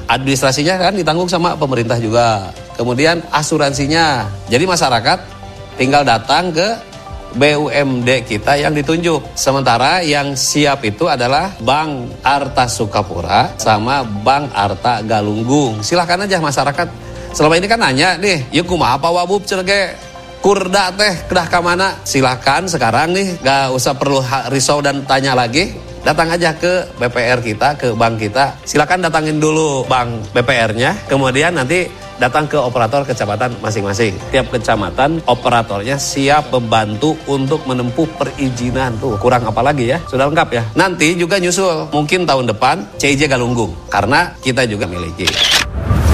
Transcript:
Administrasinya kan ditanggung sama pemerintah juga. Kemudian asuransinya. Jadi masyarakat tinggal datang ke BUMD kita yang ditunjuk. Sementara yang siap itu adalah Bank Arta Sukapura sama Bank Arta Galunggung. Silahkan aja masyarakat. Selama ini kan nanya nih, yuk kumaha apa wabub cerge kurda teh kedah ka mana? Silahkan sekarang nih, gak usah perlu risau dan tanya lagi. Datang aja ke BPR kita, ke bank kita. Silakan datangin dulu bank BPR-nya, kemudian nanti datang ke operator kecamatan masing-masing. Tiap kecamatan operatornya siap membantu untuk menempuh perizinan. Tuh, kurang apa lagi ya? Sudah lengkap ya? Nanti juga nyusul, mungkin tahun depan CIJ Galunggung, karena kita juga miliki.